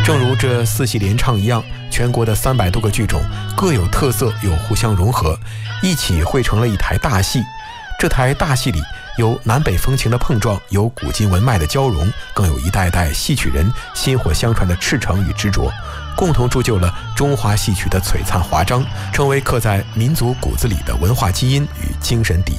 正如这四戏联唱一样，全国的300多个剧种各有特色，又互相融合，一起汇成了一台大戏。这台大戏里有南北风情的碰撞，有古今文脉的交融，更有一代代戏曲人薪火相传的赤诚与执着，共同铸就了中华戏曲的璀璨华章，成为刻在民族骨子里的文化基因与精神底